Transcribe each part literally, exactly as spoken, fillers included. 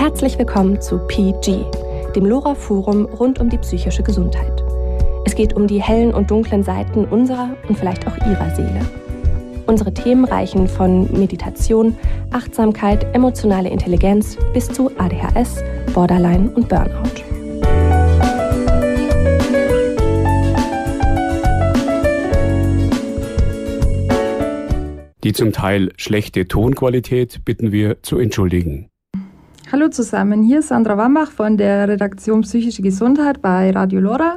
Herzlich willkommen zu P G, dem LoRa-Forum rund um die psychische Gesundheit. Es geht um die hellen und dunklen Seiten unserer und vielleicht auch Ihrer Seele. Unsere Themen reichen von Meditation, Achtsamkeit, emotionale Intelligenz bis zu A D H S, Borderline und Burnout. Die zum Teil schlechte Tonqualität bitten wir zu entschuldigen. Hallo zusammen, hier ist Sandra Wambach von der Redaktion Psychische Gesundheit bei Radio LoRa.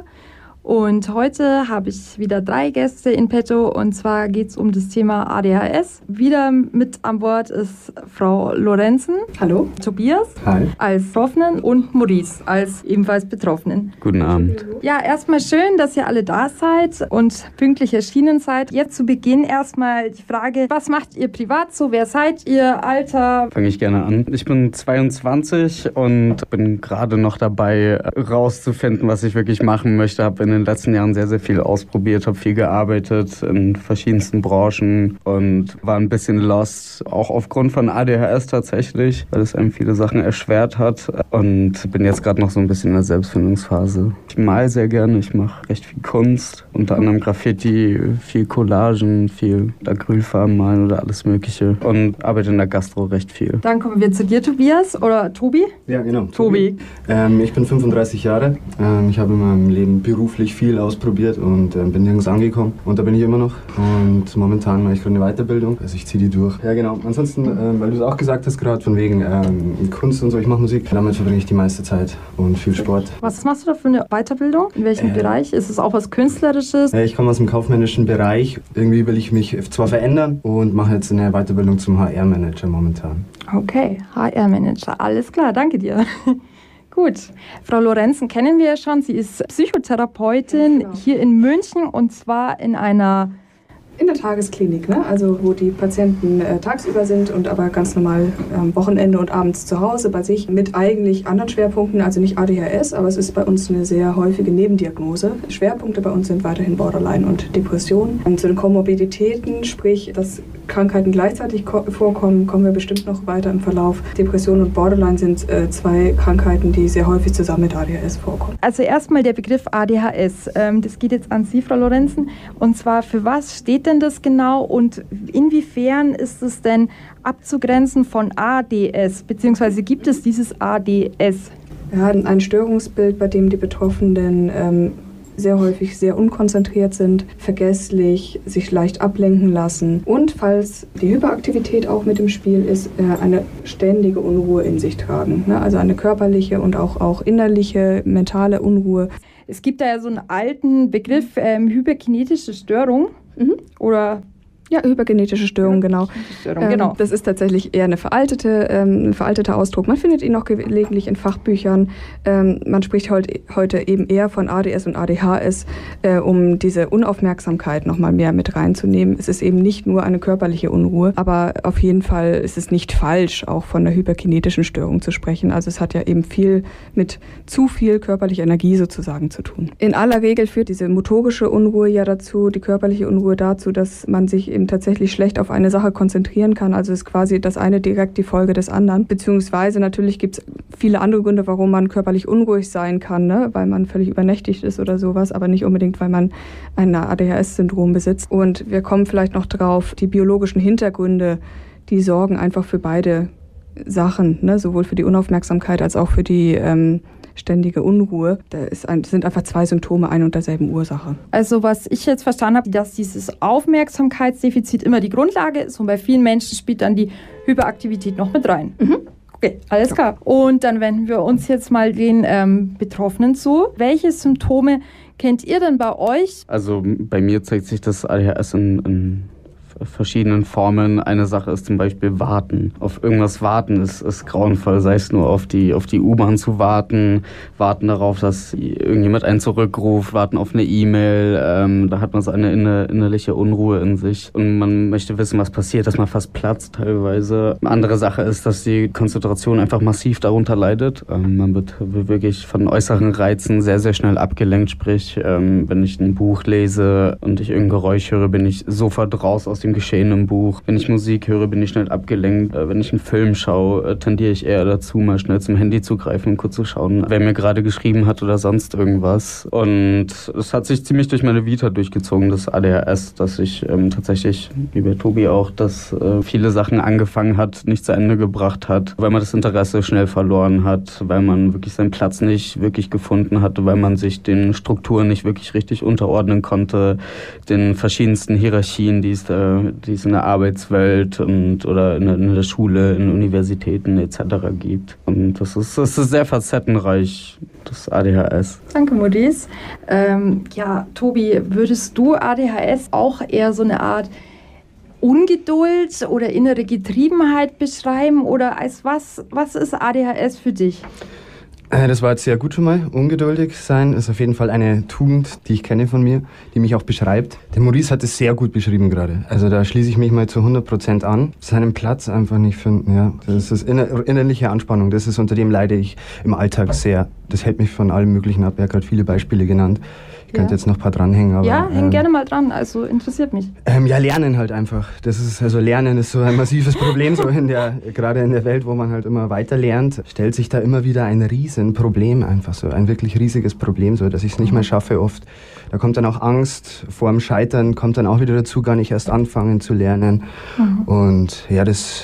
Und heute habe ich wieder drei Gäste in petto, und zwar geht es um das Thema A D H S. Wieder mit an Bord ist Frau Lorenzen. Hallo. Tobias. Hi. Als Betroffenen und Maurice als ebenfalls Betroffenen. Guten Abend. Ja, erstmal schön, dass ihr alle da seid und pünktlich erschienen seid. Jetzt zu Beginn erstmal die Frage, was macht ihr privat so? Wer seid ihr? Alter? Fange ich gerne an. Ich bin zweiundzwanzig und bin gerade noch dabei, rauszufinden, was ich wirklich machen möchte. Habe in den letzten Jahren sehr, sehr viel ausprobiert, habe viel gearbeitet in verschiedensten Branchen und war ein bisschen lost, auch aufgrund von A D H S tatsächlich, weil es einem viele Sachen erschwert hat, und bin jetzt gerade noch so ein bisschen in der Selbstfindungsphase. Ich male sehr gerne, ich mache recht viel Kunst, unter anderem Graffiti, viel Collagen, viel Acrylfarben malen oder alles mögliche, und arbeite in der Gastro recht viel. Dann kommen wir zu dir, Tobias, oder Tobi? Ja, genau. Tobi. Ähm, ich bin fünfunddreißig Jahre. Ähm, ich habe in meinem Leben beruflich viel ausprobiert und äh, bin nirgends angekommen. Und da bin ich immer noch. Und momentan mache ich gerade eine Weiterbildung. Also ich ziehe die durch. Ja, genau. Ansonsten, ähm, weil du es auch gesagt hast, gerade von wegen ähm, Kunst und so, ich mache Musik. Damit verbringe ich die meiste Zeit und viel Sport. Was machst du da für eine Weiterbildung? In welchem äh, Bereich? Ist es auch was Künstlerisches? Äh, ich komme aus dem kaufmännischen Bereich. Irgendwie will ich mich zwar verändern und mache jetzt eine Weiterbildung zum H R-Manager momentan. Okay, H R-Manager. Alles klar, danke dir. Gut, Frau Lorenzen kennen wir ja schon. Sie ist Psychotherapeutin genau. hier in München, und zwar in einer... In der Tagesklinik, ne? Also wo die Patienten äh, tagsüber sind und aber ganz normal am ähm, Wochenende und abends zu Hause bei sich mit eigentlich anderen Schwerpunkten, also nicht A D H S, aber es ist bei uns eine sehr häufige Nebendiagnose. Schwerpunkte bei uns sind weiterhin Borderline und Depression. Und zu den Komorbiditäten, sprich, dass Krankheiten gleichzeitig ko- vorkommen, kommen wir bestimmt noch weiter im Verlauf. Depression und Borderline sind äh, zwei Krankheiten, die sehr häufig zusammen mit A D H S vorkommen. Also erstmal der Begriff A D H S. Ähm, das geht jetzt an Sie, Frau Lorenzen. Und zwar, für was steht denn das genau und inwiefern ist es denn abzugrenzen von A D S, beziehungsweise gibt es dieses A D S? Wir haben ein Störungsbild, bei dem die Betroffenen ähm, sehr häufig sehr unkonzentriert sind, vergesslich, sich leicht ablenken lassen und, falls die Hyperaktivität auch mit im Spiel ist, äh, eine ständige Unruhe in sich tragen. Ne? Also eine körperliche und auch, auch innerliche, mentale Unruhe. Es gibt da ja so einen alten Begriff, ähm, hyperkinetische Störung. Mhm. Oder ja, hyperkinetische Störung, genau. Störung, ähm, genau. Das ist tatsächlich eher eine veraltete, ähm, ein veralteter Ausdruck. Man findet ihn auch gelegentlich in Fachbüchern. Ähm, man spricht heute, heute eben eher von A D S und A D H S, äh, um diese Unaufmerksamkeit nochmal mehr mit reinzunehmen. Es ist eben nicht nur eine körperliche Unruhe, aber auf jeden Fall ist es nicht falsch, auch von einer hyperkinetischen Störung zu sprechen. Also es hat ja eben viel mit zu viel körperlicher Energie sozusagen zu tun. In aller Regel führt diese motorische Unruhe ja dazu, die körperliche Unruhe dazu, dass man sich eben tatsächlich schlecht auf eine Sache konzentrieren kann. Also ist quasi das eine direkt die Folge des anderen. Beziehungsweise natürlich gibt es viele andere Gründe, warum man körperlich unruhig sein kann, ne? Weil man völlig übernächtigt ist oder sowas, aber nicht unbedingt, weil man ein A D H S-Syndrom besitzt. Und wir kommen vielleicht noch drauf, die biologischen Hintergründe, die sorgen einfach für beide Sachen, ne? Sowohl für die Unaufmerksamkeit als auch für die ähm, ständige Unruhe. Da ist ein, sind einfach zwei Symptome ein und derselben Ursache. Also was ich jetzt verstanden habe, dass dieses Aufmerksamkeitsdefizit immer die Grundlage ist, und bei vielen Menschen spielt dann die Hyperaktivität noch mit rein. Mhm. Okay, alles klar. Und dann wenden wir uns jetzt mal den ähm, Betroffenen zu. Welche Symptome kennt ihr denn bei euch? Also bei mir zeigt sich das A D H S in, in verschiedenen Formen. Eine Sache ist zum Beispiel warten. Auf irgendwas warten ist, ist grauenvoll, sei es nur auf die, auf die U-Bahn zu warten, warten darauf, dass irgendjemand einen zurückruft, warten auf eine E-Mail. Ähm, da hat man so eine inner, innerliche Unruhe in sich und man möchte wissen, was passiert, dass man fast platzt teilweise. Eine andere Sache ist, dass die Konzentration einfach massiv darunter leidet. Ähm, man wird wirklich von äußeren Reizen sehr, sehr schnell abgelenkt. Sprich, ähm, wenn ich ein Buch lese und ich irgendein Geräusch höre, bin ich sofort raus aus dem dem Geschehen im Buch. Wenn ich Musik höre, bin ich schnell abgelenkt. Wenn ich einen Film schaue, tendiere ich eher dazu, mal schnell zum Handy zu greifen und kurz zu schauen, wer mir gerade geschrieben hat oder sonst irgendwas. Und es hat sich ziemlich durch meine Vita durchgezogen, das A D H S, dass ich ähm, tatsächlich, wie bei Tobi auch, dass äh, viele Sachen angefangen hat, nicht zu Ende gebracht hat, weil man das Interesse schnell verloren hat, weil man wirklich seinen Platz nicht wirklich gefunden hatte, weil man sich den Strukturen nicht wirklich richtig unterordnen konnte, den verschiedensten Hierarchien, die es, äh, die es in der Arbeitswelt und oder in, in der Schule, in Universitäten et cetera gibt. Und das ist, das ist sehr facettenreich, das A D H S. Danke, Maurice. Ähm, ja, Tobi, würdest du A D H S auch eher so eine Art Ungeduld oder innere Getriebenheit beschreiben oder als was, was ist A D H S für dich? Das war jetzt sehr gut schon mal. Ungeduldig sein ist auf jeden Fall eine Tugend, die ich kenne von mir, die mich auch beschreibt. Der Maurice hat es sehr gut beschrieben gerade. Also da schließe ich mich mal zu hundert Prozent an. Seinen Platz einfach nicht finden, ja. Das ist inner- innerliche Anspannung. Das ist, unter dem leide ich im Alltag sehr. Das hält mich von allem Möglichen ab. Er hat gerade viele Beispiele genannt. Ich könnte ja. jetzt noch ein paar dranhängen. Aber, ja, häng ähm, gerne mal dran, also interessiert mich. Ähm, ja, lernen halt einfach. Das ist, also Lernen ist so ein massives Problem, so in der, gerade in der Welt, wo man halt immer weiter lernt, stellt sich da immer wieder ein Riesenproblem einfach so, ein wirklich riesiges Problem, so, dass ich es nicht mehr schaffe oft. Da kommt dann auch Angst vor dem Scheitern, kommt dann auch wieder dazu, gar nicht erst anfangen zu lernen. Mhm. Und ja, das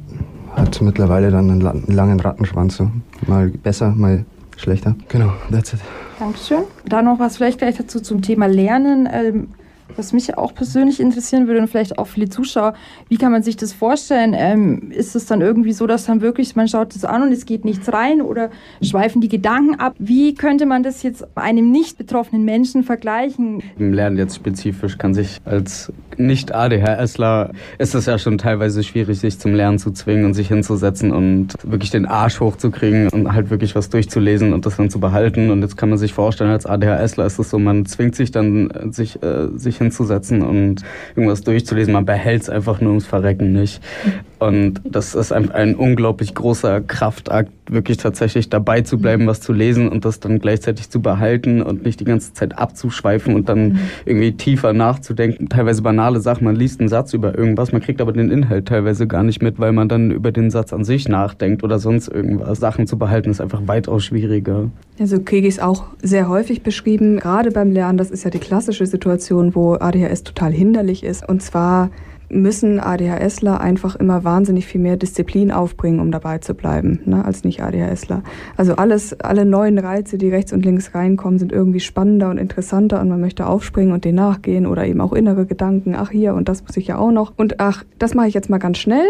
hat mittlerweile dann einen, einen langen Rattenschwanz, so. Mal besser, mal schlechter. Genau, that's it. Dankeschön. Da noch was vielleicht gleich dazu zum Thema Lernen. Ähm, was mich auch persönlich interessieren würde und vielleicht auch viele Zuschauer, wie kann man sich das vorstellen? Ähm, ist es dann irgendwie so, dass dann wirklich, man schaut das an und es geht nichts rein oder schweifen die Gedanken ab? Wie könnte man das jetzt einem nicht betroffenen Menschen vergleichen? Im Lernen jetzt spezifisch kann sich als Nicht-A D H Sler ist es ja schon teilweise schwierig, sich zum Lernen zu zwingen und sich hinzusetzen und wirklich den Arsch hochzukriegen und halt wirklich was durchzulesen und das dann zu behalten. Und jetzt kann man sich vorstellen, als A D H Sler ist es so, man zwingt sich dann, sich, äh, sich hinzusetzen und irgendwas durchzulesen. Man behält es einfach nur ums Verrecken nicht. Und das ist ein, ein unglaublich großer Kraftakt, wirklich tatsächlich dabei zu bleiben, was zu lesen und das dann gleichzeitig zu behalten und nicht die ganze Zeit abzuschweifen und dann mhm. irgendwie tiefer nachzudenken. Teilweise banale Sachen, man liest einen Satz über irgendwas, man kriegt aber den Inhalt teilweise gar nicht mit, weil man dann über den Satz an sich nachdenkt oder sonst irgendwas. Sachen zu behalten ist einfach weitaus schwieriger. Also kriege ich es auch sehr häufig beschrieben, gerade beim Lernen, das ist ja die klassische Situation, wo A D H S total hinderlich ist. Und zwar müssen ADHSler einfach immer wahnsinnig viel mehr Disziplin aufbringen, um dabei zu bleiben, ne, als Nicht-ADHSler. Also alles, alle neuen Reize, die rechts und links reinkommen, sind irgendwie spannender und interessanter und man möchte aufspringen und denen nachgehen oder eben auch innere Gedanken, ach hier und das muss ich ja auch noch und ach, das mache ich jetzt mal ganz schnell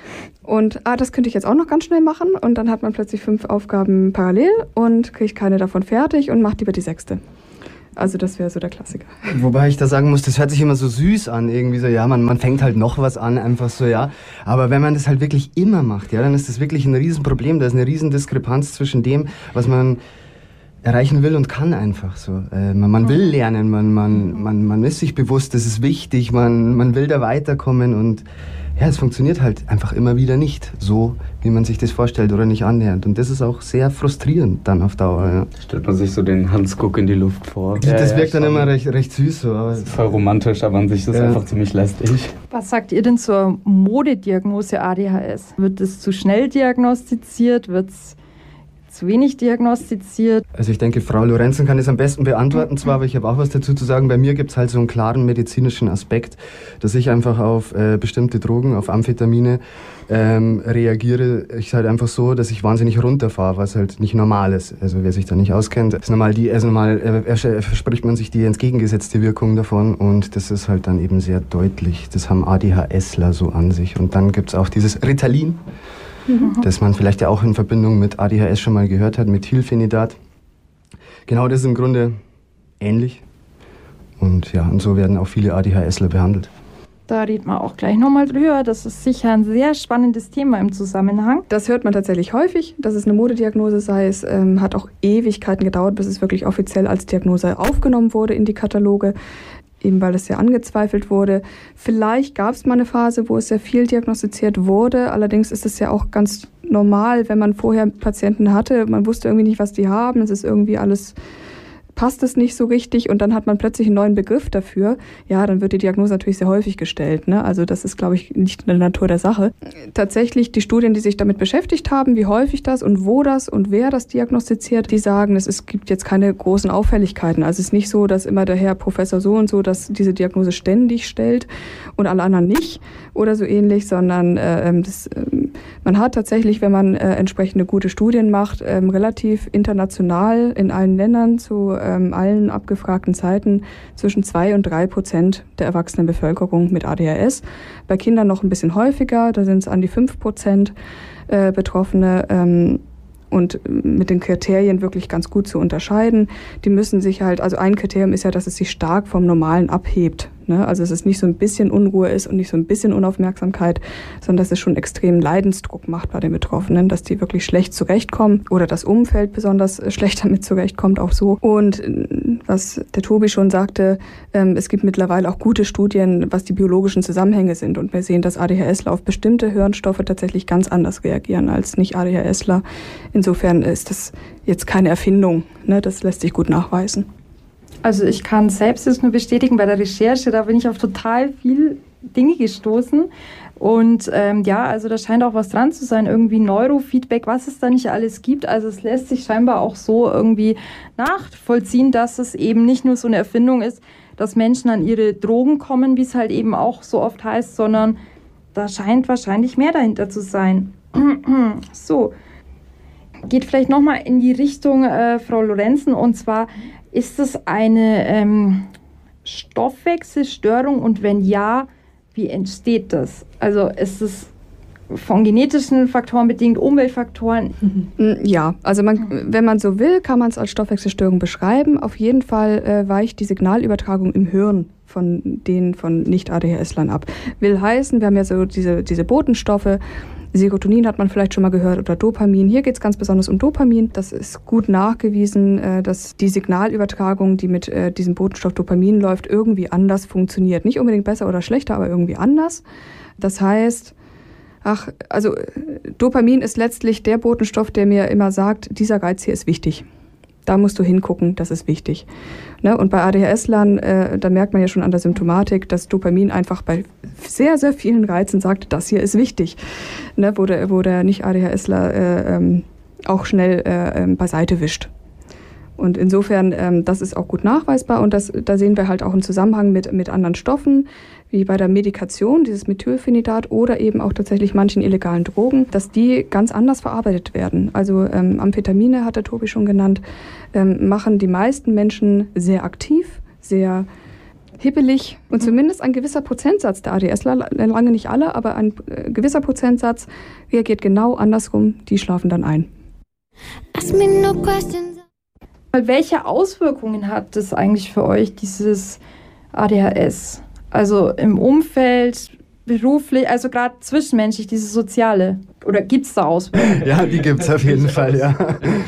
und ah, das könnte ich jetzt auch noch ganz schnell machen und dann hat man plötzlich fünf Aufgaben parallel und kriegt keine davon fertig und macht lieber die sechste. Also das wäre so der Klassiker. Wobei ich da sagen muss, das hört sich immer so süß an, irgendwie so, ja, man, man fängt halt noch was an, einfach so, ja. Aber wenn man das halt wirklich immer macht, ja, dann ist das wirklich ein Riesenproblem. Da ist eine Riesendiskrepanz zwischen dem, was man erreichen will und kann einfach so. Äh, man, man will lernen, man, man, man, man ist sich bewusst, das ist wichtig, man, man will da weiterkommen und ja, es funktioniert halt einfach immer wieder nicht so, wie man sich das vorstellt oder nicht annähernd. Und das ist auch sehr frustrierend dann auf Dauer. Ja. Stellt man sich so den Hansguck in die Luft vor. Das, das ja, wirkt ja, dann immer recht, recht süß. So, aber das ist voll romantisch, aber an sich ist es ja. einfach ziemlich lästig. Was sagt ihr denn zur Modediagnose A D H S? Wird es zu schnell diagnostiziert? Wird es zu wenig diagnostiziert? Also ich denke, Frau Lorenzen kann das am besten beantworten zwar, aber ich habe auch was dazu zu sagen. Bei mir gibt es halt so einen klaren medizinischen Aspekt, dass ich einfach auf äh, bestimmte Drogen, auf Amphetamine ähm, reagiere. Ich halt einfach so, dass ich wahnsinnig runterfahre, was halt nicht normal ist. Also wer sich da nicht auskennt, ist normal die, also normal äh, äh, verspricht man sich die entgegengesetzte Wirkung davon und das ist halt dann eben sehr deutlich. Das haben ADHSler so an sich. Und dann gibt es auch dieses Ritalin, Mhm. das man vielleicht ja auch in Verbindung mit A D H S schon mal gehört hat, Methylphenidat. Genau das ist im Grunde ähnlich. Und ja, und so werden auch viele ADHSler behandelt. Da reden wir auch gleich nochmal drüber. Das ist sicher ein sehr spannendes Thema im Zusammenhang. Das hört man tatsächlich häufig, dass es eine Modediagnose sei. Es ähm, hat auch Ewigkeiten gedauert, bis es wirklich offiziell als Diagnose aufgenommen wurde in die Kataloge. Eben weil es sehr angezweifelt wurde. Vielleicht gab es mal eine Phase, wo es sehr viel diagnostiziert wurde. Allerdings ist es ja auch ganz normal, wenn man vorher Patienten hatte, man wusste irgendwie nicht, was die haben. Es ist irgendwie alles passt es nicht so richtig und dann hat man plötzlich einen neuen Begriff dafür, ja, dann wird die Diagnose natürlich sehr häufig gestellt. Ne? Also das ist, glaube ich, nicht in der Natur der Sache. Tatsächlich die Studien, die sich damit beschäftigt haben, wie häufig das und wo das und wer das diagnostiziert, die sagen, es, es gibt jetzt keine großen Auffälligkeiten. Also es ist nicht so, dass immer der Herr Professor so und so, dass diese Diagnose ständig stellt und alle anderen nicht oder so ähnlich, sondern äh, das, äh, man hat tatsächlich, wenn man äh, entsprechende gute Studien macht, äh, relativ international in allen Ländern zu ähm, allen abgefragten Zeiten zwischen zwei und drei Prozent der erwachsenen Bevölkerung mit A D H S. Bei Kindern noch ein bisschen häufiger, da sind es an die fünf Prozent äh, Betroffene. Ähm, und mit den Kriterien wirklich ganz gut zu unterscheiden. Die müssen sich halt, also ein Kriterium ist ja, dass es sich stark vom Normalen abhebt. Ne? Also dass es nicht so ein bisschen Unruhe ist und nicht so ein bisschen Unaufmerksamkeit, sondern dass es schon extremen Leidensdruck macht bei den Betroffenen, dass die wirklich schlecht zurechtkommen oder das Umfeld besonders schlecht damit zurechtkommt, auch so. Und was der Tobi schon sagte, ähm, es gibt mittlerweile auch gute Studien, was die biologischen Zusammenhänge sind. Und wir sehen, dass ADHSler auf bestimmte Hirnstoffe tatsächlich ganz anders reagieren als Nicht-ADHSler. Insofern ist das jetzt keine Erfindung, ne? Das lässt sich gut nachweisen. Also ich kann selbst das nur bestätigen bei der Recherche, da bin ich auf total viele Dinge gestoßen. Und ähm, ja, also da scheint auch was dran zu sein, irgendwie Neurofeedback, was es da nicht alles gibt. Also es lässt sich scheinbar auch so irgendwie nachvollziehen, dass es eben nicht nur so eine Erfindung ist, dass Menschen an ihre Drogen kommen, wie es halt eben auch so oft heißt, sondern da scheint wahrscheinlich mehr dahinter zu sein. So, geht vielleicht nochmal in die Richtung äh, Frau Lorenzen, und zwar, ist es eine ähm, Stoffwechselstörung und wenn ja, wie entsteht das? Also ist es von genetischen Faktoren bedingt, Umweltfaktoren? Ja, also man, wenn man so will, kann man es als Stoffwechselstörung beschreiben. Auf jeden Fall äh, weicht die Signalübertragung im Hirn von denen von Nicht-ADHSlern ab. Will heißen, wir haben ja so diese, diese Botenstoffe, Serotonin hat man vielleicht schon mal gehört oder Dopamin. Hier geht es ganz besonders um Dopamin. Das ist gut nachgewiesen, dass die Signalübertragung, die mit diesem Botenstoff Dopamin läuft, irgendwie anders funktioniert. Nicht unbedingt besser oder schlechter, aber irgendwie anders. Das heißt, ach, also Dopamin ist letztlich der Botenstoff, der mir immer sagt, dieser Reiz hier ist wichtig. Da musst du hingucken, das ist wichtig. Ne? Und bei ADHSlern, äh, da merkt man ja schon an der Symptomatik, dass Dopamin einfach bei sehr, sehr vielen Reizen sagt, das hier ist wichtig. Ne? Wo der, wo der Nicht-ADHSler äh, ähm, auch schnell äh, äh, beiseite wischt. Und insofern, ähm, das ist auch gut nachweisbar und das, da sehen wir halt auch einen Zusammenhang mit, mit anderen Stoffen, wie bei der Medikation, dieses Methylphenidat oder eben auch tatsächlich manchen illegalen Drogen, dass die ganz anders verarbeitet werden. Also ähm, Amphetamine, hat der Tobi schon genannt, ähm, machen die meisten Menschen sehr aktiv, sehr hibbelig und zumindest ein gewisser Prozentsatz der ADSler, lange nicht alle, aber ein äh, gewisser Prozentsatz reagiert genau andersrum, die schlafen dann ein. Ask me no questions. Welche Auswirkungen hat das eigentlich für euch, dieses A D H S? Also im Umfeld, beruflich, also gerade zwischenmenschlich, dieses Soziale? Oder gibt es da Auswirkungen? Ja, die gibt es auf jeden Fall, ja.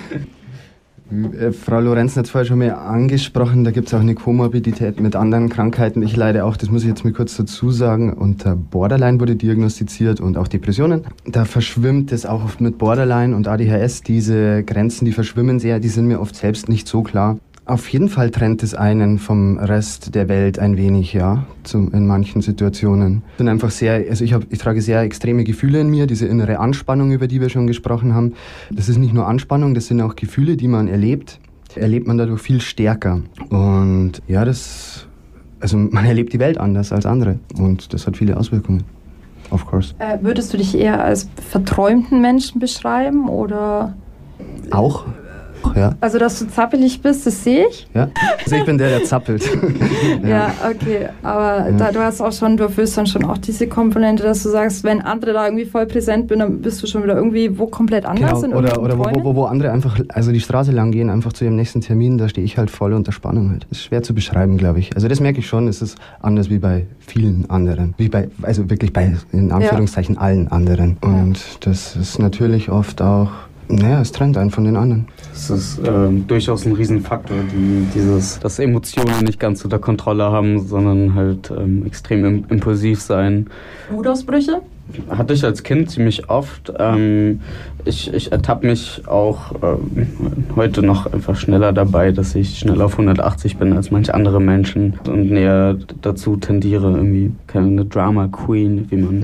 Frau Lorenzen hat es vorher schon mal angesprochen, da gibt es auch eine Komorbidität mit anderen Krankheiten. Ich leide auch, das muss ich jetzt mal kurz dazu sagen, unter Borderline wurde diagnostiziert und auch Depressionen. Da verschwimmt es auch oft mit Borderline und A D H S, diese Grenzen, die verschwimmen sehr, die sind mir oft selbst nicht so klar. Auf jeden Fall trennt es einen vom Rest der Welt ein wenig, ja, zum, in manchen Situationen. Ich bin einfach sehr, also ich, hab, ich trage sehr extreme Gefühle in mir, diese innere Anspannung, über die wir schon gesprochen haben. Das ist nicht nur Anspannung, das sind auch Gefühle, die man erlebt. Erlebt man dadurch viel stärker. Und ja, das, also man erlebt die Welt anders als andere und das hat viele Auswirkungen. Of course. Äh, würdest du dich eher als verträumten Menschen beschreiben oder? Auch. Ja. Also, dass du zappelig bist, das sehe ich. Ja, also ich bin der, der zappelt. ja. ja, okay. Aber ja. Da, du hast auch schon, du erfüllst dann schon auch diese Komponente, dass du sagst, wenn andere da irgendwie voll präsent sind, dann bist du schon wieder irgendwie wo komplett anders. Genau. Oder, oder wo, wo, wo andere einfach, also die Straße lang gehen, einfach zu ihrem nächsten Termin, da stehe ich halt voll unter Spannung halt. Das ist schwer zu beschreiben, glaube ich. Also das merke ich schon, es ist anders wie bei vielen anderen. Wie bei, also wirklich bei, in Anführungszeichen, ja. allen anderen. Und ja. das ist natürlich oft auch, naja, es trennt einen von den anderen. Das ist äh, durchaus ein Riesenfaktor, die, dieses, dass Emotionen nicht ganz unter Kontrolle haben, sondern halt ähm, extrem im, impulsiv sein. Wutausbrüche? Hatte ich als Kind ziemlich oft. Ähm, ich, ich ertappe mich auch ähm, heute noch einfach schneller dabei, dass ich schneller auf hundertachtzig bin als manche andere Menschen und näher dazu tendiere, irgendwie keine Drama Queen, wie man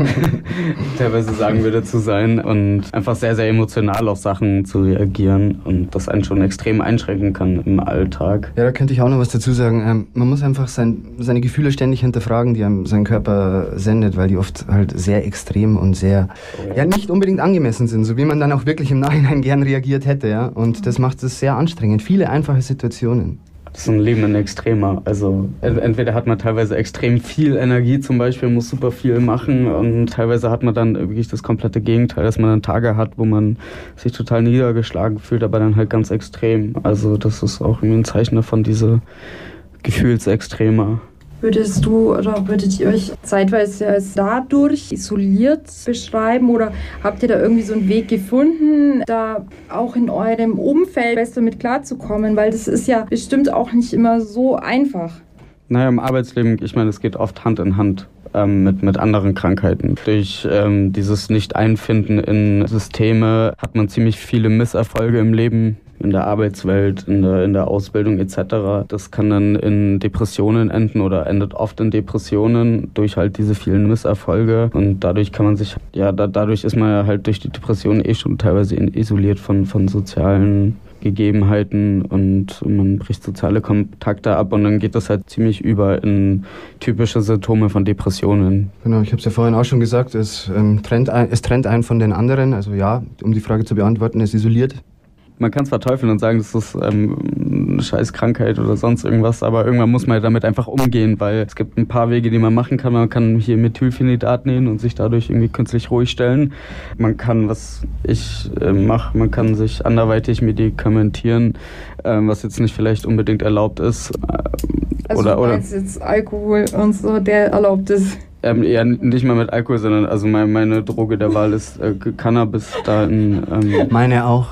teilweise sagen würde, zu sein und einfach sehr, sehr emotional auf Sachen zu reagieren und das einen schon extrem einschränken kann im Alltag. Ja, da könnte ich auch noch was dazu sagen. Ähm, man muss einfach sein, seine Gefühle ständig hinterfragen, die einem sein Körper sendet, weil die oft halt sehr extrem und sehr, ja, nicht unbedingt angemessen sind, so wie man dann auch wirklich im Nachhinein gern reagiert hätte, ja. Und das macht es sehr anstrengend. Viele einfache Situationen. Das ist ein Leben in Extremer. Also entweder hat man teilweise extrem viel Energie zum Beispiel, muss super viel machen und teilweise hat man dann wirklich das komplette Gegenteil, dass man dann Tage hat, wo man sich total niedergeschlagen fühlt, aber dann halt ganz extrem. Also das ist auch irgendwie ein Zeichen davon, diese Gefühlsextremer. Würdest du oder würdet ihr euch zeitweise als dadurch isoliert beschreiben oder habt ihr da irgendwie so einen Weg gefunden, da auch in eurem Umfeld besser mit klarzukommen? Weil das ist ja bestimmt auch nicht immer so einfach. Naja, im Arbeitsleben, ich meine, es geht oft Hand in Hand ähm, mit, mit anderen Krankheiten. Durch ähm, dieses Nicht-Einfinden in Systeme hat man ziemlich viele Misserfolge im Leben, in der Arbeitswelt, in der, in der Ausbildung et cetera. Das kann dann in Depressionen enden oder endet oft in Depressionen durch halt diese vielen Misserfolge. Und dadurch kann man sich, ja, da, dadurch ist man ja halt durch die Depression eh schon teilweise isoliert von, von sozialen Gegebenheiten und man bricht soziale Kontakte ab und dann geht das halt ziemlich über in typische Symptome von Depressionen. Genau, ich habe es ja vorhin auch schon gesagt, es, ähm, trennt ein, es trennt einen von den anderen. Also ja, um die Frage zu beantworten, es isoliert. Man kann es verteufeln und sagen, das ist ähm, eine scheiß Krankheit oder sonst irgendwas, aber irgendwann muss man damit einfach umgehen, weil es gibt ein paar Wege, die man machen kann. Man kann hier Methylphenidat nehmen und sich dadurch irgendwie künstlich ruhig stellen. Man kann, was ich äh, mache, man kann sich anderweitig medikamentieren, äh, was jetzt nicht vielleicht unbedingt erlaubt ist. Äh, also oder, du meinst oder, jetzt Alkohol und so, der erlaubt ist? Ähm, eher nicht mal mit Alkohol, sondern also meine, meine Droge der Wahl ist äh, Cannabis. Da in, ähm, meine auch.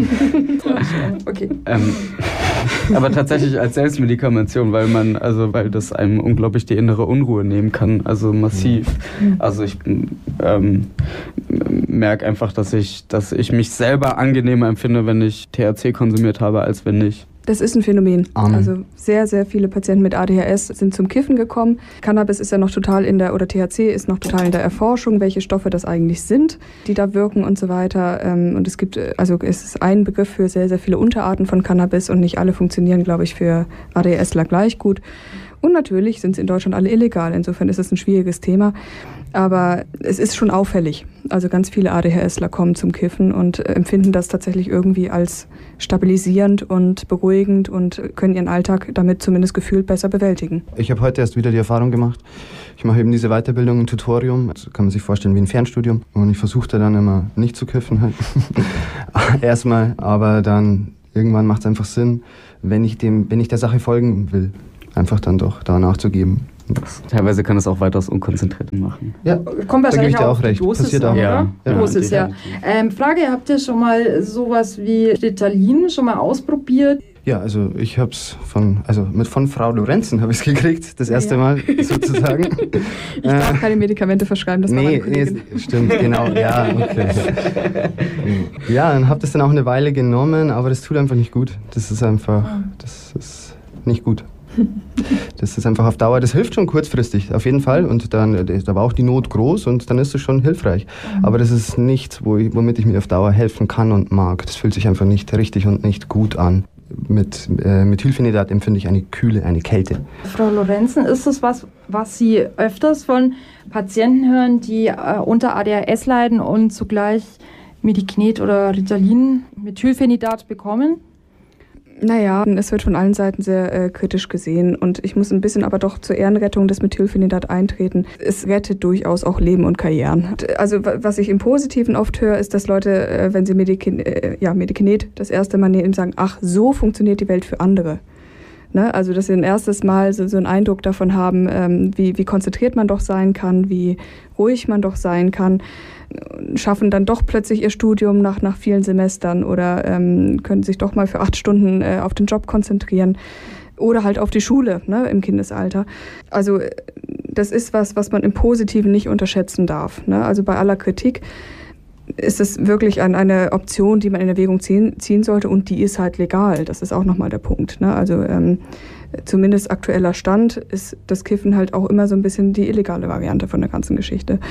Okay. Ähm, aber tatsächlich als Selbstmedikation, weil man, also weil das einem unglaublich die innere Unruhe nehmen kann, also massiv. Also ich ähm, merke einfach, dass ich, dass ich mich selber angenehmer empfinde, wenn ich T H C konsumiert habe, als wenn nicht. Das ist ein Phänomen. Amen. Also sehr, sehr viele Patienten mit A D H S sind zum Kiffen gekommen. Cannabis ist ja noch total in der, oder T H C ist noch total in der Erforschung, welche Stoffe das eigentlich sind, die da wirken und so weiter. Und es gibt, also es ist ein Begriff für sehr, sehr viele Unterarten von Cannabis und nicht alle funktionieren, glaube ich, für ADHSler gleich gut. Und natürlich sind sie in Deutschland alle illegal. Insofern ist es ein schwieriges Thema. Aber es ist schon auffällig. Also ganz viele ADHSler kommen zum Kiffen und empfinden das tatsächlich irgendwie als stabilisierend und beruhigend und können ihren Alltag damit zumindest gefühlt besser bewältigen. Ich habe heute erst wieder die Erfahrung gemacht. Ich mache eben diese Weiterbildung im Tutorium. Das kann man sich vorstellen wie ein Fernstudium. Und ich versuchte dann immer nicht zu kiffen halt. Erstmal. Aber dann irgendwann macht es einfach Sinn, wenn ich, dem, wenn ich der Sache folgen will, einfach dann doch da nachzugeben. Teilweise kann es auch weitaus unkonzentrierter machen. Ja, kommt da gebe ich dir auch auf recht. Die Dosis Passiert an, auch. Ja, oder? ja, Dosis, ja. Ähm, Frage, habt ihr schon mal sowas wie Ritalin schon mal ausprobiert? Ja, also ich habe es von, also mit von Frau Lorenzen habe ich es gekriegt, das erste Ja. Mal sozusagen. Ich darf keine Medikamente verschreiben, das war meine Nee, Kollegin. nee, stimmt, genau, ja, okay. Ja, und habe das dann auch eine Weile genommen, aber das tut einfach nicht gut. Das ist einfach, das ist nicht gut. Das ist einfach auf Dauer, das hilft schon kurzfristig, auf jeden Fall. Und dann, da war auch die Not groß und dann ist es schon hilfreich. Aber das ist nichts, wo ich, womit ich mir auf Dauer helfen kann und mag. Das fühlt sich einfach nicht richtig und nicht gut an. Mit äh, Methylphenidat empfinde ich eine Kühle, eine Kälte. Frau Lorenzen, ist das was, was Sie öfters von Patienten hören, die äh, unter A D H S leiden und zugleich Medikinet oder Ritalin, Methylphenidat bekommen? Naja, es wird von allen Seiten sehr äh, kritisch gesehen und ich muss ein bisschen aber doch zur Ehrenrettung des Methylphenidat eintreten. Es rettet durchaus auch Leben und Karrieren. Also was ich im Positiven oft höre, ist, dass Leute, äh, wenn sie Medikin äh, ja, Medikinet das erste Mal nehmen, sagen, ach, so funktioniert die Welt für andere. Ne? Also dass sie ein erstes Mal so, so einen Eindruck davon haben, ähm, wie, wie konzentriert man doch sein kann, wie ruhig man doch sein kann. Schaffen dann doch plötzlich ihr Studium nach, nach vielen Semestern oder ähm, können sich doch mal für acht Stunden äh, auf den Job konzentrieren oder halt auf die Schule, ne, im Kindesalter. Also das ist was, was man im Positiven nicht unterschätzen darf. Ne? Also bei aller Kritik, ist es wirklich ein, eine Option, die man in Erwägung ziehen, ziehen sollte und die ist halt legal. Das ist auch nochmal der Punkt. Ne? Also ähm, zumindest aktueller Stand ist das Kiffen halt auch immer so ein bisschen die illegale Variante von der ganzen Geschichte.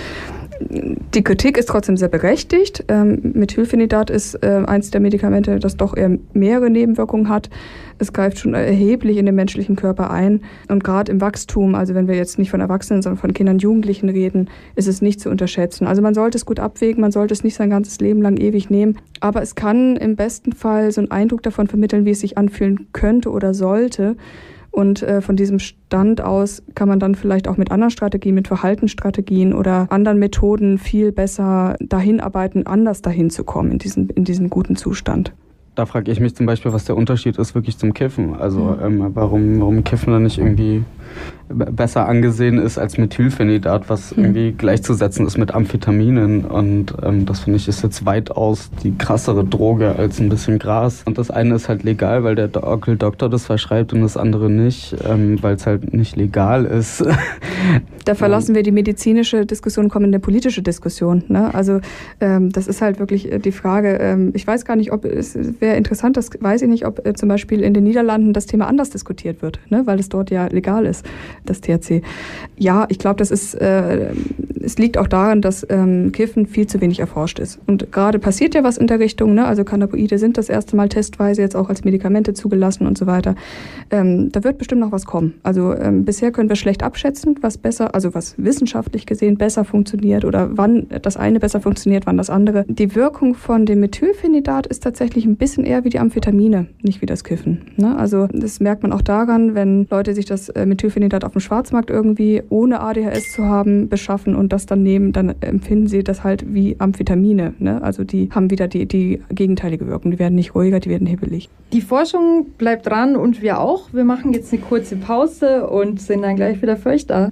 Die Kritik ist trotzdem sehr berechtigt. Ähm, Methylphenidat ist äh, eins der Medikamente, das doch eher mehrere Nebenwirkungen hat. Es greift schon erheblich in den menschlichen Körper ein. Und gerade im Wachstum, also wenn wir jetzt nicht von Erwachsenen, sondern von Kindern und Jugendlichen reden, ist es nicht zu unterschätzen. Also man sollte es gut abwägen, man sollte es nicht sein ganzes Leben lang ewig nehmen. Aber es kann im besten Fall so einen Eindruck davon vermitteln, wie es sich anfühlen könnte oder sollte. Und äh, von diesem Stand aus kann man dann vielleicht auch mit anderen Strategien, mit Verhaltensstrategien oder anderen Methoden viel besser dahin arbeiten, anders dahin zu kommen in diesen, in diesen guten Zustand. Da frage ich mich zum Beispiel, was der Unterschied ist wirklich zum Kiffen. Also ähm, warum, warum Kiffen dann nicht irgendwie besser angesehen ist als Methylphenidat, was irgendwie gleichzusetzen ist mit Amphetaminen. Und ähm, das finde ich ist jetzt weitaus die krassere Droge als ein bisschen Gras. Und das eine ist halt legal, weil der Onkel Doktor das verschreibt und das andere nicht, ähm, weil es halt nicht legal ist. Da verlassen wir die medizinische Diskussion und kommen in eine politische Diskussion. Ne? Also ähm, das ist halt wirklich die Frage, ähm, ich weiß gar nicht, ob es wäre interessant, das weiß ich nicht, ob äh, zum Beispiel in den Niederlanden das Thema anders diskutiert wird, ne? Weil es dort ja legal ist, das T H C. Ja, ich glaube, das ist, äh, es liegt auch daran, dass ähm, Kiffen viel zu wenig erforscht ist. Und gerade passiert ja was in der Richtung, ne? Also Cannabinoide sind das erste Mal testweise jetzt auch als Medikamente zugelassen und so weiter. Ähm, da wird bestimmt noch was kommen. Also ähm, bisher können wir schlecht abschätzen, was besser, also was wissenschaftlich gesehen besser funktioniert oder wann das eine besser funktioniert, wann das andere. Die Wirkung von dem Methylphenidat ist tatsächlich ein bisschen eher wie die Amphetamine, nicht wie das Kiffen. Ne? Also das merkt man auch daran, wenn Leute sich das Methylphenidat auf dem Schwarzmarkt irgendwie ohne A D H S zu haben beschaffen und das dann nehmen, dann empfinden sie das halt wie Amphetamine. Ne? Also die haben wieder die, die gegenteilige Wirkung. Die werden nicht ruhiger, die werden hibbelig. Die Forschung bleibt dran und wir auch. Wir machen jetzt eine kurze Pause und sind dann gleich wieder für euch da.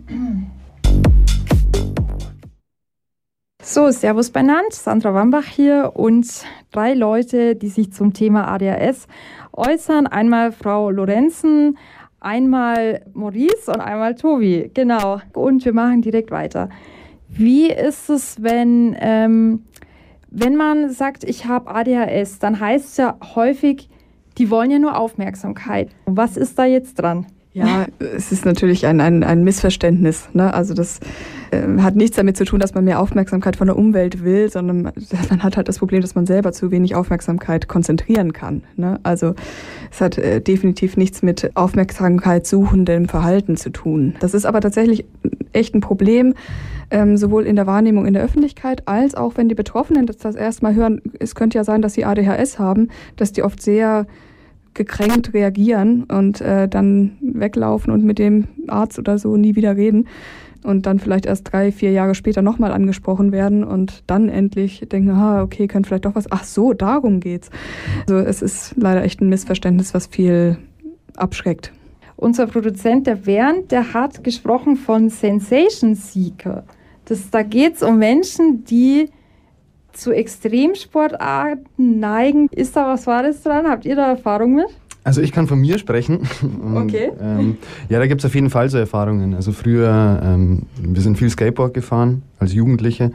So, servus benannt, Sandra Wambach hier und drei Leute, die sich zum Thema A D H S äußern. Einmal Frau Lorenzen, einmal Maurice und einmal Tobi. Genau, und wir machen direkt weiter. Wie ist es, wenn, ähm, wenn man sagt, ich habe A D H S, dann heißt es ja häufig, die wollen ja nur Aufmerksamkeit. Was ist da jetzt dran? Ja, es ist natürlich ein, ein, ein Missverständnis. Ne? Also das äh, hat nichts damit zu tun, dass man mehr Aufmerksamkeit von der Umwelt will, sondern man hat halt das Problem, dass man selber zu wenig Aufmerksamkeit konzentrieren kann. Ne? Also es hat äh, definitiv nichts mit Aufmerksamkeit suchendem Verhalten zu tun. Das ist aber tatsächlich echt ein Problem, ähm, sowohl in der Wahrnehmung in der Öffentlichkeit, als auch wenn die Betroffenen das, das erste Mal hören, es könnte ja sein, dass sie A D H S haben, dass die oft sehr gekränkt reagieren und äh, dann weglaufen und mit dem Arzt oder so nie wieder reden und dann vielleicht erst drei, vier Jahre später nochmal angesprochen werden und dann endlich denken, ah, okay, könnte vielleicht doch was, ach so, darum geht's. Also es ist leider echt ein Missverständnis, was viel abschreckt. Unser Produzent, der Bernd, der hat gesprochen von Sensation Seeker. Das, da geht's um Menschen, die zu Extremsportarten neigen. Ist da was Wahres dran? Habt ihr da Erfahrung mit? Also ich kann von mir sprechen. Und, okay. Ähm, ja, da gibt es auf jeden Fall so Erfahrungen. Also früher, ähm, wir sind viel Skateboard gefahren als Jugendliche.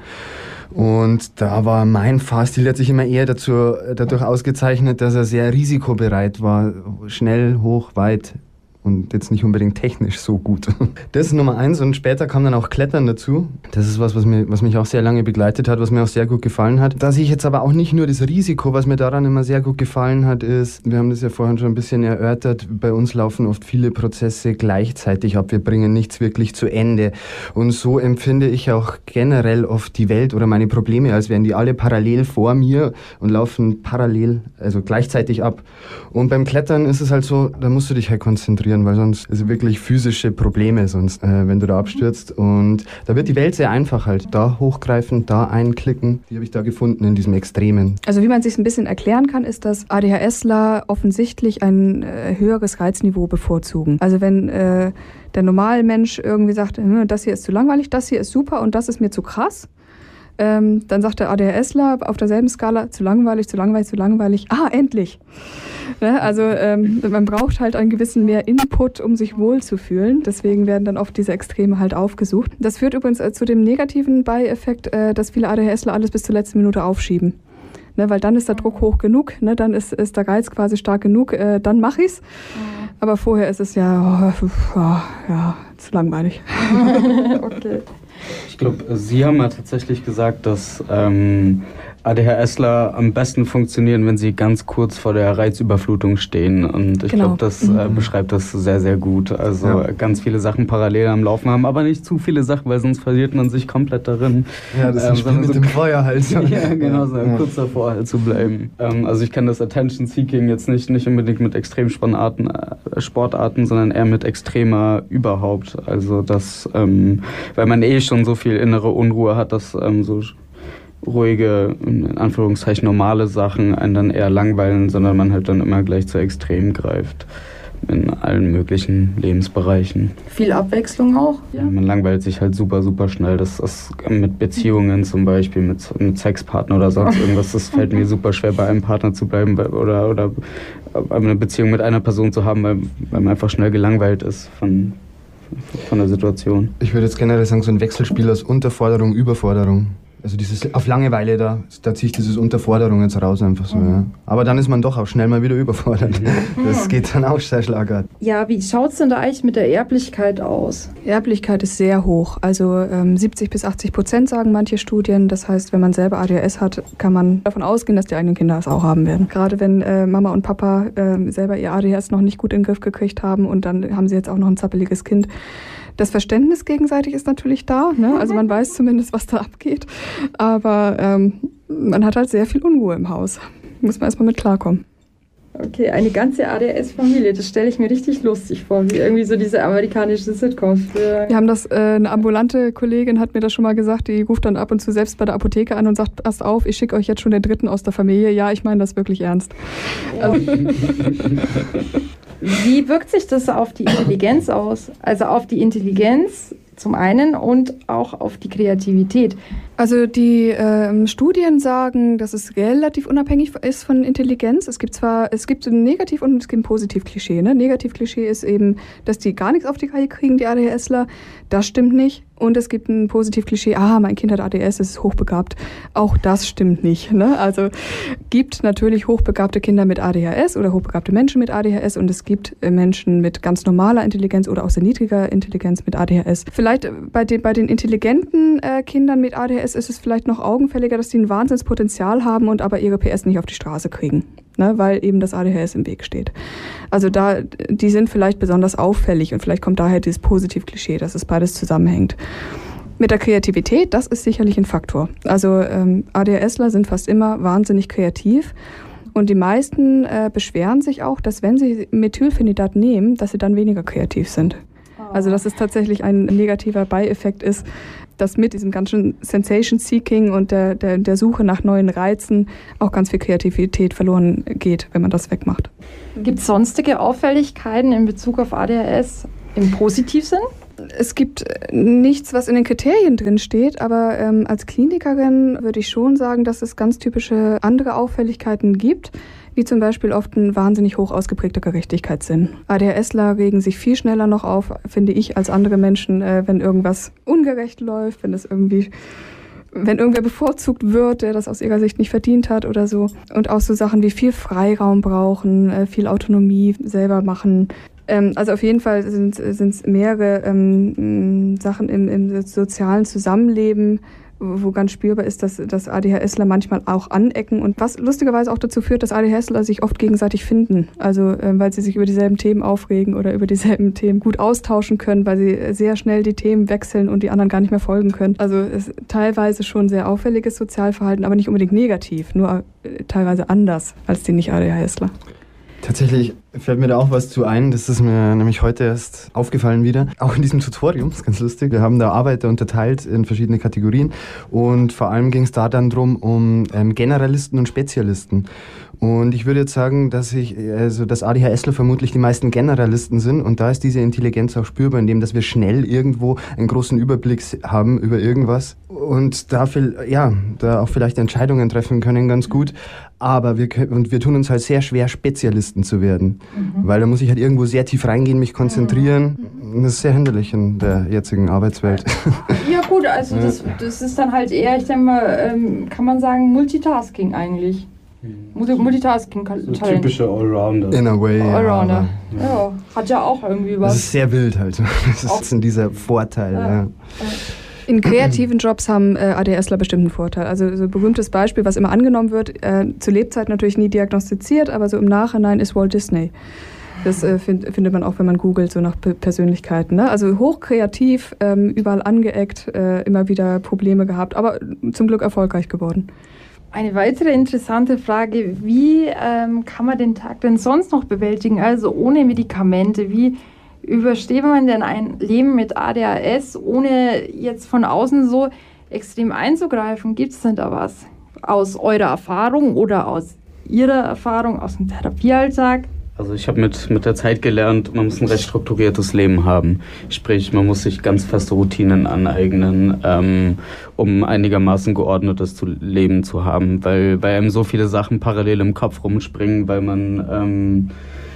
Und da war mein Fahrstil, der hat sich immer eher dazu, dadurch ausgezeichnet, dass er sehr risikobereit war. Schnell, hoch, weit. Und jetzt nicht unbedingt technisch so gut. Das ist Nummer eins und später kam dann auch Klettern dazu. Das ist was, was, mir, was mich auch sehr lange begleitet hat, was mir auch sehr gut gefallen hat. Da sehe ich jetzt aber auch nicht nur das Risiko, was mir daran immer sehr gut gefallen hat, ist, wir haben das ja vorhin schon ein bisschen erörtert, bei uns laufen oft viele Prozesse gleichzeitig ab, wir bringen nichts wirklich zu Ende. Und so empfinde ich auch generell oft die Welt oder meine Probleme, als wären die alle parallel vor mir und laufen parallel, also gleichzeitig ab. Und beim Klettern ist es halt so, da musst du dich halt konzentrieren, weil sonst ist es wirklich physische Probleme, sonst, äh, wenn du da abstürzt. Und da wird die Welt sehr einfach halt. Da hochgreifen, da einklicken. Die habe ich da gefunden in diesem Extremen. Also wie man sich ein bisschen erklären kann, ist, dass ADHSler offensichtlich ein äh, höheres Reizniveau bevorzugen. Also wenn äh, der normale Mensch irgendwie sagt, das hier ist zu langweilig, das hier ist super und das ist mir zu krass, Ähm, dann sagt der ADHSler auf derselben Skala, zu langweilig, zu langweilig, zu langweilig. Ah, endlich! Ne? Also ähm, man braucht halt einen gewissen mehr Input, um sich wohlzufühlen. Deswegen werden dann oft diese Extreme halt aufgesucht. Das führt übrigens äh, zu dem negativen Beieffekt, äh, dass viele ADHSler alles bis zur letzten Minute aufschieben. Ne, weil dann ist der Druck hoch genug, ne, dann ist, ist der Reiz quasi stark genug, äh, dann mache ich's. Mhm. Aber vorher ist es ja, oh, ja, ja, zu langweilig. Okay. Ich glaube, Sie haben ja tatsächlich gesagt, dass ähm, ADHSler am besten funktionieren, wenn sie ganz kurz vor der Reizüberflutung stehen. Und ich Genau. glaube, das äh, beschreibt das sehr, sehr gut. Also Ja. ganz viele Sachen parallel am Laufen haben, aber nicht zu viele Sachen, weil sonst verliert man sich komplett darin. Ja, das ist Ähm, ein Spiel sondern mit so dem Feuer halt. So. Ja, genau, so Ja. kurz davor halt zu bleiben. Ähm, also ich kann das Attention Seeking jetzt nicht, nicht unbedingt mit Extremsportarten, äh, Sportarten, sondern eher mit extremer überhaupt. Also das, ähm, weil man eh schon so viel innere Unruhe hat, dass ähm, so ruhige, in Anführungszeichen normale Sachen einen dann eher langweilen, sondern man halt dann immer gleich zu Extrem greift. In allen möglichen Lebensbereichen. Viel Abwechslung auch. Ja. Man langweilt sich halt super, super schnell. Das ist mit Beziehungen zum Beispiel, mit, mit Sexpartner oder sonst irgendwas. Das fällt mir super schwer, bei einem Partner zu bleiben oder, oder eine Beziehung mit einer Person zu haben, weil, weil man einfach schnell gelangweilt ist von, von der Situation. Ich würde jetzt generell sagen, so ein Wechselspiel aus Unterforderung, Überforderung. Also dieses auf Langeweile, da, da ziehe ich dieses Unterforderung jetzt raus einfach so. Mhm. Ja. Aber dann ist man doch auch schnell mal wieder überfordert. Das geht dann auch sehr schlagartig. Ja, wie schaut es denn da eigentlich mit der Erblichkeit aus? Erblichkeit ist sehr hoch. Also ähm, siebzig bis achtzig Prozent sagen manche Studien. Das heißt, wenn man selber A D H S hat, kann man davon ausgehen, dass die eigenen Kinder es auch haben werden. Gerade wenn äh, Mama und Papa äh, selber ihr A D H S noch nicht gut in den Griff gekriegt haben und dann haben sie jetzt auch noch ein zappeliges Kind. Das Verständnis gegenseitig ist natürlich da, ne? Also man weiß zumindest, was da abgeht, aber ähm, man hat halt sehr viel Unruhe im Haus. Muss man erstmal mit klarkommen. Okay, eine ganze A D H S-Familie, das stelle ich mir richtig lustig vor, wie irgendwie so diese amerikanischen Sitcoms. Für Wir haben das, äh, eine ambulante Kollegin hat mir das schon mal gesagt, die ruft dann ab und zu selbst bei der Apotheke an und sagt, passt auf, ich schicke euch jetzt schon den dritten aus der Familie. Ja, ich meine das wirklich ernst. Also, Wie wirkt sich das auf die Intelligenz aus? Also auf die Intelligenz zum einen und auch auf die Kreativität. Also die ähm, Studien sagen, dass es relativ unabhängig ist von Intelligenz. Es gibt zwar, es gibt ein Negativ- und es gibt ein Positiv-Klischee. Ne? Negativ-Klischee ist eben, dass die gar nichts auf die Reihe kriegen, die ADHSler. Das stimmt nicht. Und es gibt ein Positiv-Klischee, ah, mein Kind hat A D S, es ist hochbegabt. Auch das stimmt nicht. Ne? Also gibt natürlich hochbegabte Kinder mit A D H S oder hochbegabte Menschen mit A D H S und es gibt äh, Menschen mit ganz normaler Intelligenz oder auch sehr niedriger Intelligenz mit A D H S. Vielleicht äh, bei, den, bei den intelligenten äh, Kindern mit A D H S ist es vielleicht noch augenfälliger, dass sie ein Wahnsinnspotenzial haben und aber ihre P S nicht auf die Straße kriegen, ne? Weil eben das A D H S im Weg steht. Also da, die sind vielleicht besonders auffällig und vielleicht kommt daher dieses Positiv-Klischee, dass es beides zusammenhängt. Mit der Kreativität, das ist sicherlich ein Faktor. Also ähm, ADHSler sind fast immer wahnsinnig kreativ und die meisten äh, beschweren sich auch, dass wenn sie Methylphenidat nehmen, dass sie dann weniger kreativ sind. Also dass es tatsächlich ein negativer Beieffekt ist, dass mit diesem ganzen Sensation-Seeking und der, der, der Suche nach neuen Reizen auch ganz viel Kreativität verloren geht, wenn man das wegmacht. Gibt es sonstige Auffälligkeiten in Bezug auf A D H S im Positivsinn? Es gibt nichts, was in den Kriterien drin steht, aber ähm, als Klinikerin würde ich schon sagen, dass es ganz typische andere Auffälligkeiten gibt, wie zum Beispiel oft ein wahnsinnig hoch ausgeprägter Gerechtigkeitssinn. ADHSler regen sich viel schneller noch auf, finde ich, als andere Menschen, äh, wenn irgendwas ungerecht läuft, wenn es irgendwie, wenn irgendwer bevorzugt wird, der das aus ihrer Sicht nicht verdient hat oder so. Und auch so Sachen wie viel Freiraum brauchen, äh, viel Autonomie selber machen. Ähm, also auf jeden Fall sind es mehrere ähm, Sachen im, im sozialen Zusammenleben, wo ganz spürbar ist, dass, dass ADHSler manchmal auch anecken und was lustigerweise auch dazu führt, dass ADHSler sich oft gegenseitig finden. Also äh, weil sie sich über dieselben Themen aufregen oder über dieselben Themen gut austauschen können, weil sie sehr schnell die Themen wechseln und die anderen gar nicht mehr folgen können. Also es ist teilweise schon sehr auffälliges Sozialverhalten, aber nicht unbedingt negativ, nur äh, teilweise anders als die Nicht-ADHSler. Tatsächlich fällt mir da auch was zu ein. Das ist mir nämlich heute erst aufgefallen wieder. Auch in diesem Tutorium, das ist ganz lustig. Wir haben da Arbeiter unterteilt in verschiedene Kategorien. Und vor allem ging es da dann drum um ähm, Generalisten und Spezialisten. Und ich würde jetzt sagen, dass ich, also dass ADHSler vermutlich die meisten Generalisten sind. Und da ist diese Intelligenz auch spürbar, indem dass wir schnell irgendwo einen großen Überblick haben über irgendwas. Und da, viel, ja, da auch vielleicht Entscheidungen treffen können, ganz gut. Aber wir, können, und wir tun uns halt sehr schwer, Spezialisten zu werden. Mhm. Weil da muss ich halt irgendwo sehr tief reingehen, mich konzentrieren. Mhm. Das ist sehr hinderlich in der jetzigen Arbeitswelt. Ja gut, also das, das ist dann halt eher, ich denke mal, ähm, kann man sagen, Multitasking eigentlich. Multitasking-Talent. So typische Allrounder. In a way, Allrounder. Ja, ja, hat ja auch irgendwie was. Das ist sehr wild halt. Das ist in dieser Vorteil, ja. ja. In kreativen Jobs haben äh, ADHSler bestimmt einen Vorteil. Also so ein berühmtes Beispiel, was immer angenommen wird, äh, zu Lebzeit natürlich nie diagnostiziert, aber so im Nachhinein ist Walt Disney. Das äh, find, findet man auch, wenn man googelt, so nach P- Persönlichkeiten. Ne? Also hochkreativ, ähm, überall angeeckt, äh, immer wieder Probleme gehabt, aber zum Glück erfolgreich geworden. Eine weitere interessante Frage, wie ähm, kann man den Tag denn sonst noch bewältigen, also ohne Medikamente? Wie übersteht man denn ein Leben mit A D H S, ohne jetzt von außen so extrem einzugreifen? Gibt es denn da was aus eurer Erfahrung oder aus Ihrer Erfahrung, aus dem Therapiealltag? Also ich habe mit, mit der Zeit gelernt, man muss ein recht strukturiertes Leben haben. Sprich, man muss sich ganz feste Routinen aneignen, ähm, um einigermaßen geordnetes zu Leben zu haben. Weil bei einem so viele Sachen parallel im Kopf rumspringen, weil man ähm,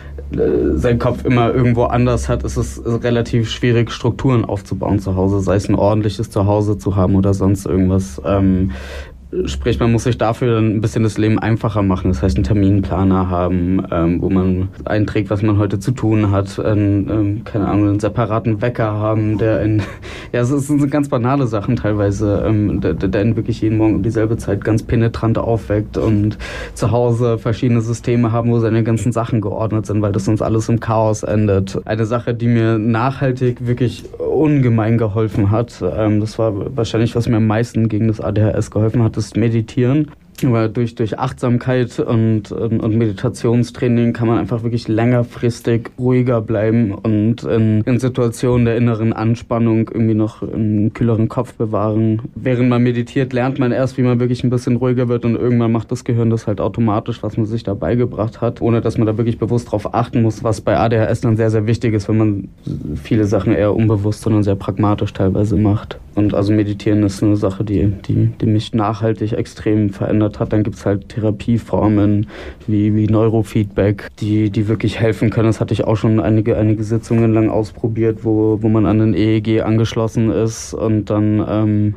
sein Kopf immer irgendwo anders hat, ist es relativ schwierig, Strukturen aufzubauen zu Hause. Sei es ein ordentliches Zuhause zu haben oder sonst irgendwas. Ähm, Sprich, man muss sich dafür dann ein bisschen das Leben einfacher machen. Das heißt, einen Terminplaner haben, ähm, wo man einträgt, was man heute zu tun hat. Einen, ähm, keine Ahnung, einen separaten Wecker haben, der einen, ja, es sind ganz banale Sachen teilweise, ähm, der, der einen wirklich jeden Morgen um dieselbe Zeit ganz penetrant aufweckt und zu Hause verschiedene Systeme haben, wo seine ganzen Sachen geordnet sind, weil das sonst alles im Chaos endet. Eine Sache, die mir nachhaltig wirklich ungemein geholfen hat, ähm, das war wahrscheinlich, was mir am meisten gegen das A D H S geholfen hat, ist Meditieren. Aber durch, durch Achtsamkeit und, und, und Meditationstraining kann man einfach wirklich längerfristig ruhiger bleiben und in, in Situationen der inneren Anspannung irgendwie noch einen kühleren Kopf bewahren. Während man meditiert, lernt man erst, wie man wirklich ein bisschen ruhiger wird und irgendwann macht das Gehirn das halt automatisch, was man sich da beigebracht hat, ohne dass man da wirklich bewusst drauf achten muss, was bei A D H S dann sehr, sehr wichtig ist, wenn man viele Sachen eher unbewusst, sondern sehr pragmatisch teilweise macht. Und also Meditieren ist eine Sache, die, die, die mich nachhaltig extrem verändert hat. Dann gibt es halt Therapieformen wie, wie Neurofeedback, die, die wirklich helfen können. Das hatte ich auch schon einige, einige Sitzungen lang ausprobiert, wo, wo man an ein E E G angeschlossen ist und dann ähm,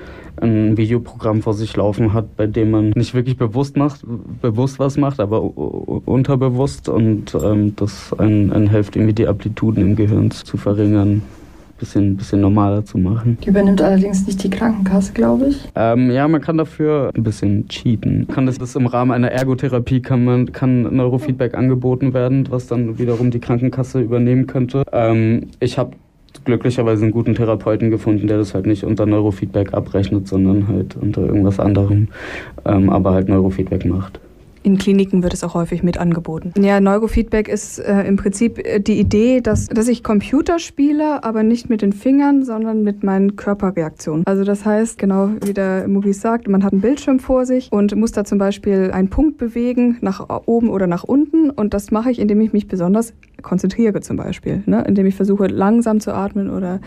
ein Videoprogramm vor sich laufen hat, bei dem man nicht wirklich bewusst macht, bewusst was macht, aber unterbewusst und ähm, das einen, einen hilft, irgendwie die Amplituden im Gehirn zu verringern. Bisschen, bisschen normaler zu machen. Die übernimmt allerdings nicht die Krankenkasse, glaube ich. Ähm, ja, man kann dafür ein bisschen cheaten. Kann das, das im Rahmen einer Ergotherapie kann man kann Neurofeedback angeboten werden, was dann wiederum die Krankenkasse übernehmen könnte. Ähm, ich habe glücklicherweise einen guten Therapeuten gefunden, der das halt nicht unter Neurofeedback abrechnet, sondern halt unter irgendwas anderem, ähm, aber halt Neurofeedback macht. In Kliniken wird es auch häufig mit angeboten. Ja, Neurofeedback ist äh, im Prinzip die Idee, dass, dass ich Computer spiele, aber nicht mit den Fingern, sondern mit meinen Körperreaktionen. Also das heißt, genau wie der Maurice sagt, man hat einen Bildschirm vor sich und muss da zum Beispiel einen Punkt bewegen, nach oben oder nach unten. Und das mache ich, indem ich mich besonders konzentriere zum Beispiel. Ne? Indem ich versuche, langsam zu atmen oder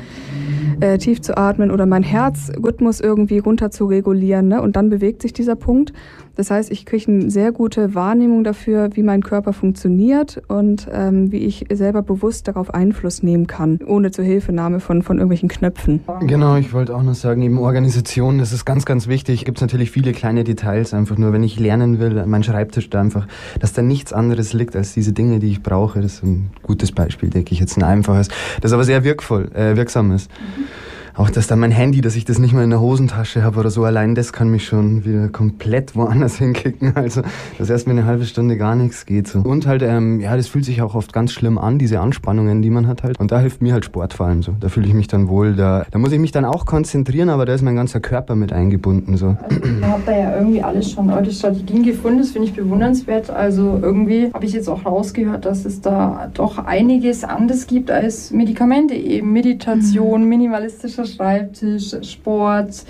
äh, tief zu atmen oder meinen Herzrhythmus irgendwie runter zu regulieren. Ne? Und dann bewegt sich dieser Punkt. Das heißt, ich kriege eine sehr gute Wahrnehmung dafür, wie mein Körper funktioniert und ähm, wie ich selber bewusst darauf Einfluss nehmen kann, ohne Zuhilfenahme von, von irgendwelchen Knöpfen. Genau, ich wollte auch noch sagen, eben Organisation, das ist ganz, ganz wichtig. Gibt es natürlich viele kleine Details, einfach nur, wenn ich lernen will, mein Schreibtisch da einfach, dass da nichts anderes liegt als diese Dinge, die ich brauche. Das ist ein gutes Beispiel, denke ich, jetzt ein einfaches, das aber sehr wirkvoll, äh, wirksam ist. Mhm. auch dass dann mein Handy, dass ich das nicht mal in der Hosentasche habe oder so, allein das kann mich schon wieder komplett woanders hinkicken. Also, dass erst mal eine halbe Stunde gar nichts geht. So. Und halt, ähm, ja, das fühlt sich auch oft ganz schlimm an, diese Anspannungen, die man hat halt. Und da hilft mir halt Sport vor allem so. Da fühle ich mich dann wohl. Da, da muss ich mich dann auch konzentrieren, aber da ist mein ganzer Körper mit eingebunden. So. Also, ihr habt da ja irgendwie alles schon eure Strategien gefunden, das finde ich bewundernswert. Also irgendwie habe ich jetzt auch rausgehört, dass es da doch einiges anderes gibt als Medikamente eben. Meditation, mhm. minimalistischer Schreibtisch, Sport,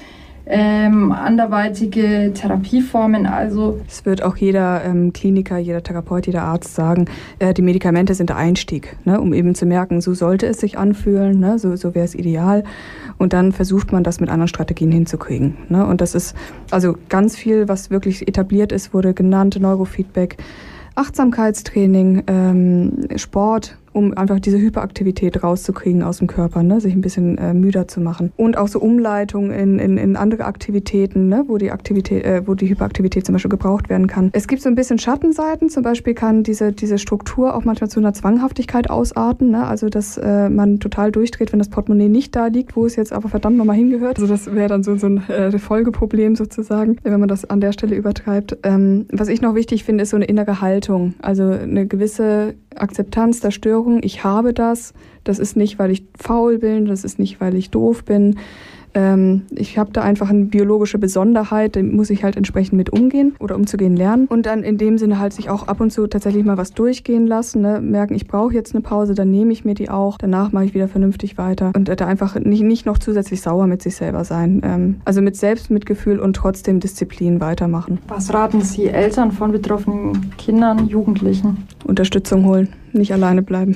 ähm, anderweitige Therapieformen. Also es wird auch jeder ähm, Kliniker, jeder Therapeut, jeder Arzt sagen, äh, die Medikamente sind der Einstieg, ne, um eben zu merken, so sollte es sich anfühlen, ne, so, so wäre es ideal. Und dann versucht man das mit anderen Strategien hinzukriegen. Ne? Und das ist also ganz viel, was wirklich etabliert ist, wurde genannt, Neurofeedback, Achtsamkeitstraining, ähm, Sport, um einfach diese Hyperaktivität rauszukriegen aus dem Körper, ne? Sich ein bisschen äh, müder zu machen. Und auch so Umleitung in, in, in andere Aktivitäten, ne? wo, die Aktivität, äh, wo die Hyperaktivität zum Beispiel gebraucht werden kann. Es gibt so ein bisschen Schattenseiten, zum Beispiel kann diese, diese Struktur auch manchmal zu einer Zwanghaftigkeit ausarten, ne? Also dass äh, man total durchdreht, wenn das Portemonnaie nicht da liegt, wo es jetzt aber verdammt nochmal hingehört. Also das wäre dann so, so ein äh, Folgeproblem sozusagen, wenn man das an der Stelle übertreibt. Ähm, was ich noch wichtig finde, ist so eine innere Haltung, also eine gewisse Akzeptanz der Störung. Ich habe das. Das ist nicht, weil ich faul bin. Das ist nicht, weil ich doof bin. Ähm, ich habe da einfach eine biologische Besonderheit. Da muss ich halt entsprechend mit umgehen oder umzugehen lernen. Und dann in dem Sinne halt sich auch ab und zu tatsächlich mal was durchgehen lassen. Ne? Merken, ich brauche jetzt eine Pause, dann nehme ich mir die auch. Danach mache ich wieder vernünftig weiter. Und da einfach nicht, nicht noch zusätzlich sauer mit sich selber sein. Ähm, also mit Selbstmitgefühl und trotzdem Disziplin weitermachen. Was raten Sie Eltern von betroffenen Kindern, Jugendlichen? Unterstützung holen. Nicht alleine bleiben.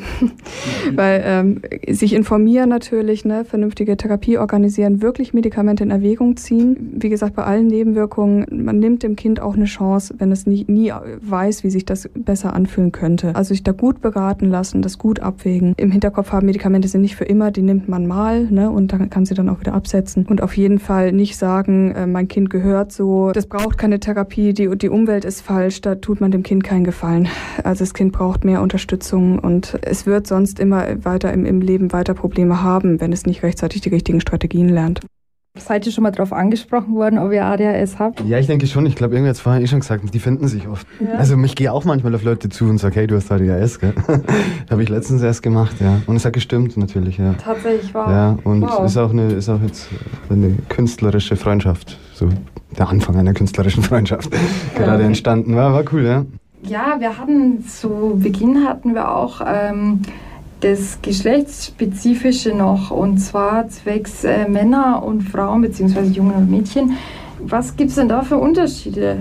Weil ähm, sich informieren natürlich, ne, vernünftige Therapie organisieren, wirklich Medikamente in Erwägung ziehen. Wie gesagt, bei allen Nebenwirkungen, man nimmt dem Kind auch eine Chance, wenn es nie, nie weiß, wie sich das besser anfühlen könnte. Also sich da gut beraten lassen, das gut abwägen. Im Hinterkopf haben, Medikamente sind nicht für immer, die nimmt man mal, ne, und dann kann sie dann auch wieder absetzen. Und auf jeden Fall nicht sagen, äh, mein Kind gehört so, das braucht keine Therapie, die, die Umwelt ist falsch, da tut man dem Kind keinen Gefallen. Also das Kind braucht mehr Unterstützung. Und es wird sonst immer weiter im, im Leben weiter Probleme haben, wenn es nicht rechtzeitig die richtigen Strategien lernt. Seid ihr schon mal darauf angesprochen worden, ob ihr A D H S habt? Ja, ich denke schon. Ich glaube, irgendwie hat es vorhin eh schon gesagt, die finden sich oft. Ja. Also ich gehe auch manchmal auf Leute zu und sage, hey, du hast A D H S, gell? Habe ich letztens erst gemacht, ja. Und es hat gestimmt natürlich, ja. Tatsächlich wahr. Ja, und wow. ist auch eine, ist auch jetzt eine künstlerische Freundschaft, so der Anfang einer künstlerischen Freundschaft gerade okay. entstanden. War, war cool, ja. Ja, wir hatten zu Beginn hatten wir auch ähm, das Geschlechtsspezifische noch, und zwar zwecks äh, Männer und Frauen bzw. Jungen und Mädchen. Was gibt es denn da für Unterschiede?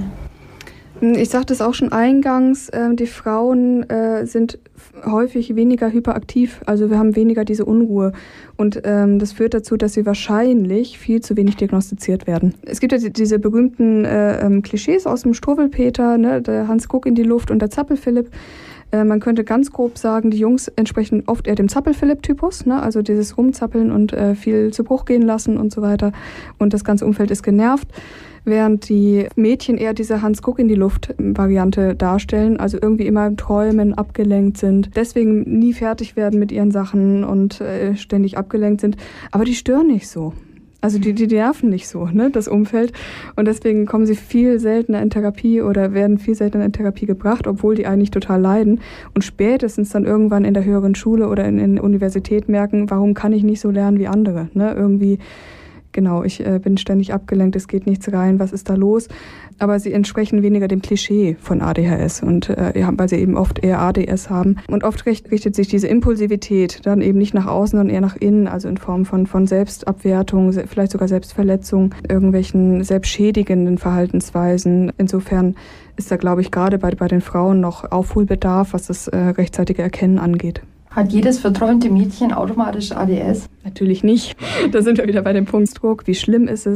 Ich sagte es auch schon eingangs, äh, die Frauen äh, sind häufig weniger hyperaktiv, also wir haben weniger diese Unruhe, und ähm, das führt dazu, dass sie wahrscheinlich viel zu wenig diagnostiziert werden. Es gibt ja diese berühmten äh, ähm, Klischees aus dem Struwwelpeter, ne, der Hans Guck in die Luft und der Zappel-Philipp. Äh, man könnte ganz grob sagen, die Jungs entsprechen oft eher dem Zappel-Philipp-Typus, ne, also dieses Rumzappeln und äh, viel zu Bruch gehen lassen und so weiter, und das ganze Umfeld ist genervt. Während die Mädchen eher diese Hans-Guck-in-die-Luft-Variante darstellen, also irgendwie immer im Träumen, abgelenkt sind, deswegen nie fertig werden mit ihren Sachen und äh, ständig abgelenkt sind. Aber die stören nicht so. Also die, die nerven nicht so, ne, das Umfeld. Und deswegen kommen sie viel seltener in Therapie oder werden viel seltener in Therapie gebracht, obwohl die eigentlich total leiden. Und spätestens dann irgendwann in der höheren Schule oder in, in der Universität merken, warum kann ich nicht so lernen wie andere, ne, irgendwie. Genau, ich äh, bin ständig abgelenkt, es geht nichts rein, was ist da los? Aber sie entsprechen weniger dem Klischee von A D H S, und äh, ja, weil sie eben oft eher A D S haben. Und oft richtet sich diese Impulsivität dann eben nicht nach außen, sondern eher nach innen, also in Form von, von Selbstabwertung, vielleicht sogar Selbstverletzung, irgendwelchen selbstschädigenden Verhaltensweisen. Insofern ist da, glaube ich, gerade bei, bei den Frauen noch Aufholbedarf, was das äh, rechtzeitige Erkennen angeht. Hat jedes verträumte Mädchen automatisch A D S? Natürlich nicht. Da sind wir wieder bei dem Punkt Druck. Wie schlimm ist es?